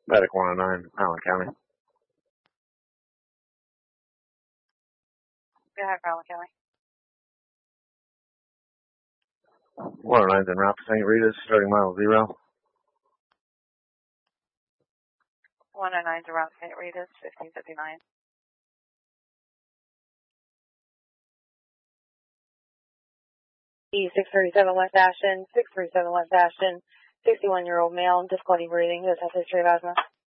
Medic 109, Allen County. Go ahead, Allen County. 109's en route to St. Rita's, starting mile 0. 109's around St. Rita's, 1559. E637 West Ashton, 637 West Ashton, 61-year-old male, difficulty breathing, does have history of asthma.